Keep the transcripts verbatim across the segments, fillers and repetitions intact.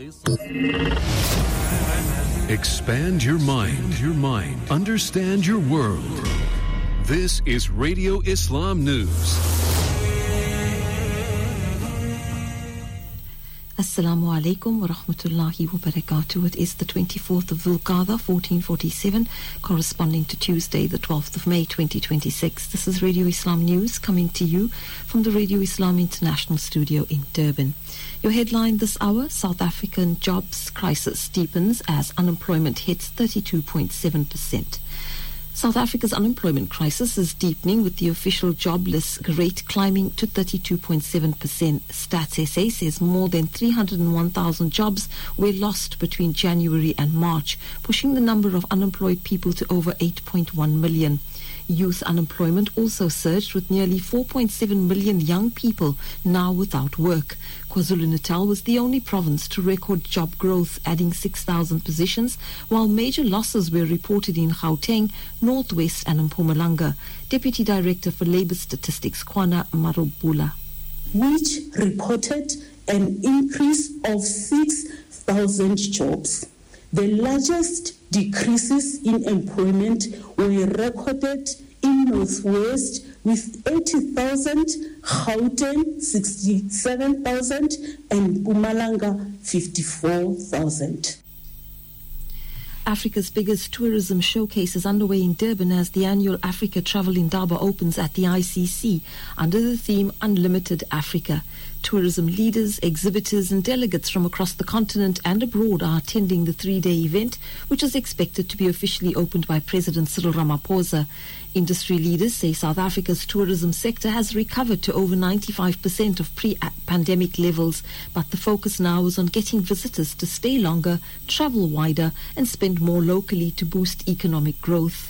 Expand your mind, your mind. Understand your world. This is Radio Islam News. Assalamu alaikum wa rahmatullahi wa barakatuh. It is the twenty-fourth of Dhul-Qa'dah, fourteen forty-seven, corresponding to Tuesday, the twelfth of May, twenty twenty-six. This is Radio Islam News coming to you from the Radio Islam International Studio in Durban. Your headline this hour: South African jobs crisis deepens as unemployment hits thirty-two point seven percent. South Africa's unemployment crisis is deepening, with the official jobless rate climbing to thirty-two point seven percent. Stats S A says more than three hundred one thousand jobs were lost between January and March, pushing the number of unemployed people to over eight point one million. Youth unemployment also surged, with nearly four point seven million young people now without work. KwaZulu-Natal was the only province to record job growth, adding six thousand positions, while major losses were reported in Gauteng, Northwest and Mpumalanga. Deputy Director for Labour Statistics, Kwana Marubula, which reported an increase of six thousand jobs. The largest decreases in employment were recorded in Northwest with eighty thousand, Gauteng sixty-seven thousand and Mpumalanga fifty-four thousand. Africa's biggest tourism showcase is underway in Durban as the annual Africa Travel Indaba opens at the I C C under the theme Unlimited Africa. Tourism leaders, exhibitors and delegates from across the continent and abroad are attending the three-day event, which is expected to be officially opened by President Cyril Ramaphosa. Industry leaders say South Africa's tourism sector has recovered to over ninety-five percent of pre-pandemic levels, but the focus now is on getting visitors to stay longer, travel wider and spend more locally to boost economic growth.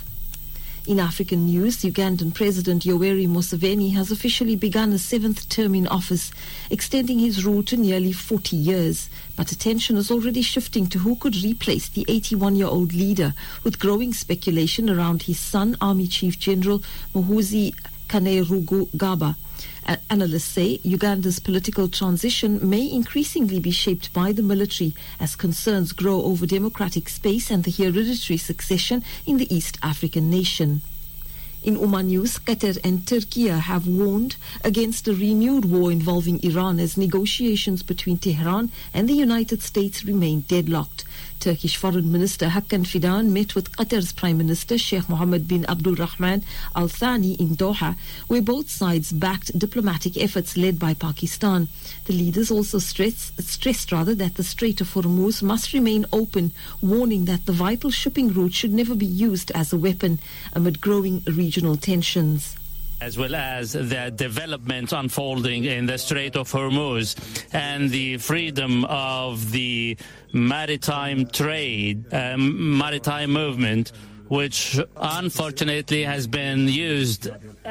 In African news, Ugandan President Yoweri Museveni has officially begun a seventh term in office, extending his rule to nearly forty years. But attention is already shifting to who could replace the eighty-one-year-old leader, with growing speculation around his son, Army Chief General Muhoozi Kainerugaba. Analysts say Uganda's political transition may increasingly be shaped by the military as concerns grow over democratic space and the hereditary succession in the East African nation. In Oman news, Qatar and Turkey have warned against a renewed war involving Iran as negotiations between Tehran and the United States remain deadlocked. Turkish Foreign Minister Hakan Fidan met with Qatar's Prime Minister Sheikh Mohammed bin Abdul Rahman Al Thani in Doha, where both sides backed diplomatic efforts led by Pakistan. The leaders also stressed, stressed rather that the Strait of Hormuz must remain open, warning that the vital shipping route should never be used as a weapon amid growing regional tensions, as well as the development unfolding in the Strait of Hormuz and the freedom of the maritime trade, um, maritime movement, which unfortunately has been used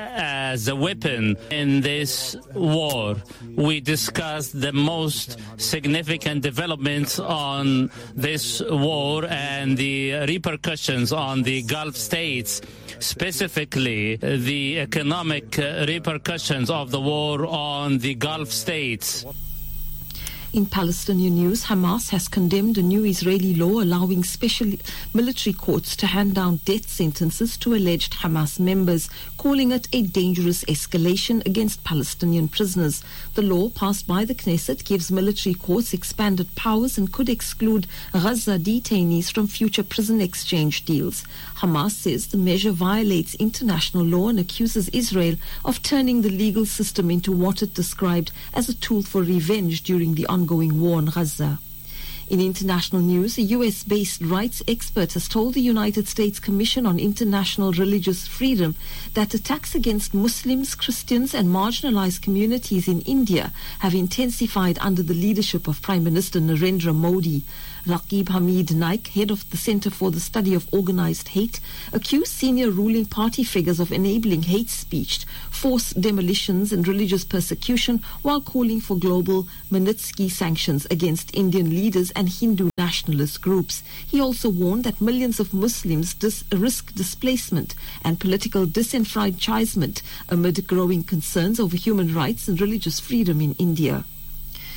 as a weapon in this war. We discussed the most significant developments on this war and the repercussions on the Gulf states, specifically the economic repercussions of the war on the Gulf states. In Palestinian news, Hamas has condemned a new Israeli law allowing special military courts to hand down death sentences to alleged Hamas members, calling it a dangerous escalation against Palestinian prisoners. The law, passed by the Knesset, gives military courts expanded powers and could exclude Gaza detainees from future prison exchange deals. Hamas says the measure violates international law and accuses Israel of turning the legal system into what it described as a tool for revenge during the ongoing war in Gaza. In international news, a U S-based rights expert has told the United States Commission on International Religious Freedom that attacks against Muslims, Christians and marginalized communities in India have intensified under the leadership of Prime Minister Narendra Modi. Raqib Hamid Naik, head of the Center for the Study of Organized Hate, accused senior ruling party figures of enabling hate speech, forced demolitions and religious persecution while calling for global Magnitsky sanctions against Indian leaders and Hindu nationalist groups. He also warned that millions of Muslims dis- risk displacement and political disenfranchisement amid growing concerns over human rights and religious freedom in India.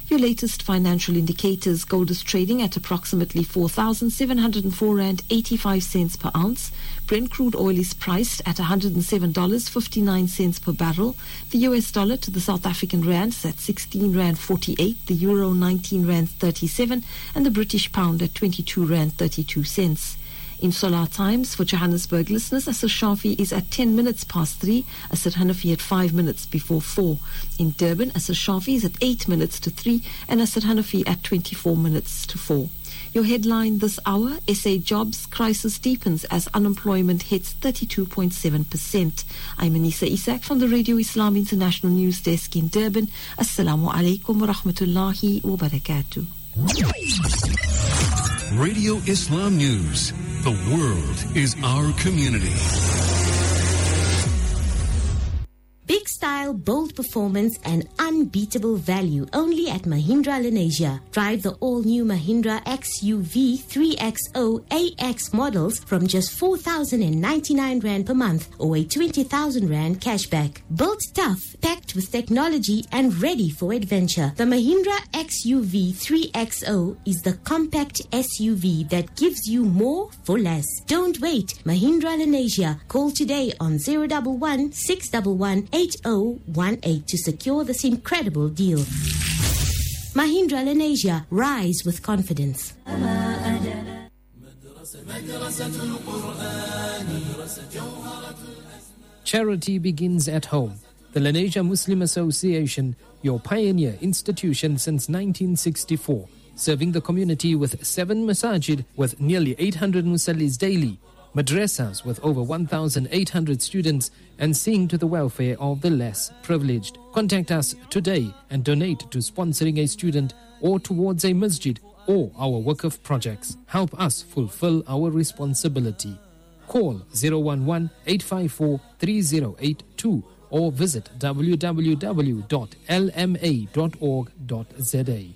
Your latest financial indicators: gold is trading at approximately four thousand seven hundred four rand eighty-five cents per ounce. Brent crude oil is priced at one hundred seven dollars and fifty-nine cents per barrel. The U S dollar to the South African rand is at sixteen rand forty-eight, the euro nineteen rand thirty-seven, and the British pound at twenty-two rand thirty-two cents. In Solar Times for Johannesburg listeners, Asr Shafi is at ten minutes past three, Asr Hanafi at five minutes before four. In Durban, Asr Shafi is at eight minutes to three and Asr Hanafi at twenty-four minutes to four. Your headline this hour: S A jobs crisis deepens as unemployment hits thirty-two point seven percent. I'm Anisa Isak from the Radio Islam International News Desk in Durban. Assalamu alaikum wa rahmatullahi wa barakatuh. Radio Islam News. The world is our community. Big style, bold performance and unbeatable value only at Mahindra Lenasia. Drive the all-new Mahindra X U V three X zero A X models from just four thousand ninety-nine rand per month or a twenty thousand rand cashback. Built tough, packed with technology and ready for adventure. The Mahindra X U V three X zero is the compact S U V that gives you more for less. Don't wait. Mahindra Lenasia. Call today on zero one one, six one one, eight zero one eight to secure this incredible deal. Mahindra Lenasia. Rise with confidence. Charity begins at home. The Lenasia Muslim Association, your pioneer institution since nineteen sixty-four, serving the community with seven masajid with nearly eight hundred musallis daily, madrasas with over one thousand eight hundred students, and seeing to the welfare of the less privileged. Contact us today and donate to sponsoring a student or towards a masjid or our Waqf projects. Help us fulfill our responsibility. Call zero one one, eight five four, three zero eight two or visit w w w dot l m a dot org dot z a.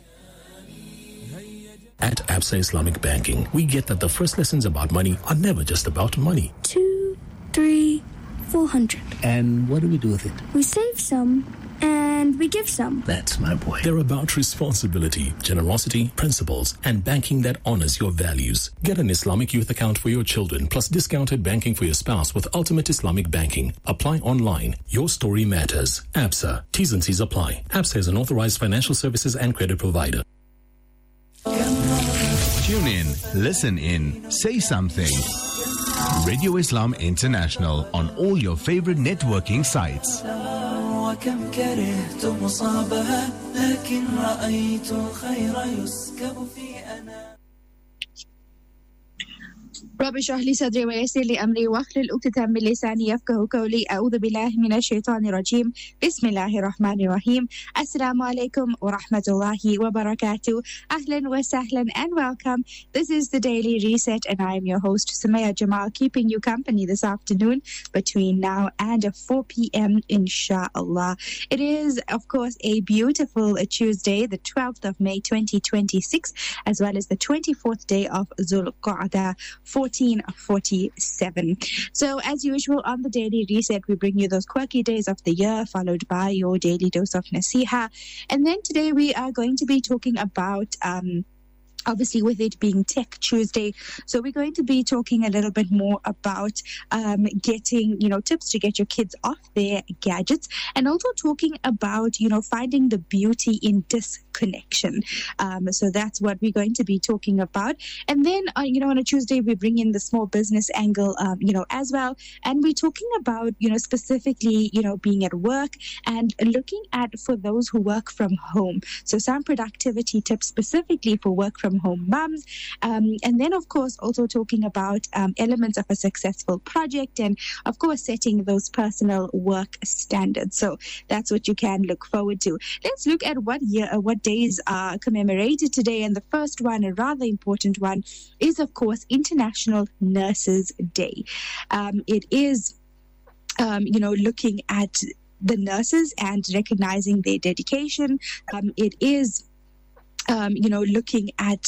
At Absa Islamic Banking, we get that the first lessons about money are never just about money. Two, three, four hundred. And what do we do with it? We save some and we give some. That's my boy. They're about responsibility, generosity, principles, and banking that honors your values. Get an Islamic youth account for your children, plus discounted banking for your spouse with Ultimate Islamic Banking. Apply online. Your story matters. Absa. T's and C's apply. Absa is an authorized financial services and credit provider. Tune in, listen in, say something. Radio Islam International on all your favorite networking sites. رب اشرح لي صدري ويسر لي أمري واحلل عقدة من لساني يفقهوا قولي. أعوذ بالله من الشيطان الرجيم. بسم الله الرحمن الرحيم. Assalamu alaikum wa rahmatullahi wa barakatuh. Ahlan wa sahlan and welcome. This is the Daily Reset and I am your host Sumaya Jamal, keeping you company this afternoon between now and four p.m. inshallah. It is of course a beautiful Tuesday, the twelfth of May twenty twenty-six, as well as the twenty-fourth day of Zul Qa'dah fourteen forty-seven. So as usual on the Daily Reset, we bring you those quirky days of the year, followed by your daily dose of nasiha. And then today we are going to be talking about um obviously with it being Tech Tuesday. So we're going to be talking a little bit more about um, getting, you know, tips to get your kids off their gadgets, and also talking about, you know, finding the beauty in disconnection. Um, so that's what we're going to be talking about. And then, uh, you know, on a Tuesday, we bring in the small business angle, um, you know, as well. And we're talking about, you know, specifically, you know, being at work and looking at for those who work from home. So some productivity tips specifically for work from home mums, um, and then of course also talking about um, elements of a successful project, and of course setting those personal work standards. So that's what you can look forward to. Let's look at what year, uh, what days are commemorated today, and the first one, a rather important one, is of course International Nurses Day. Um, it is, um, you know, looking at the nurses and recognizing their dedication. Um, it is Um, you know, looking at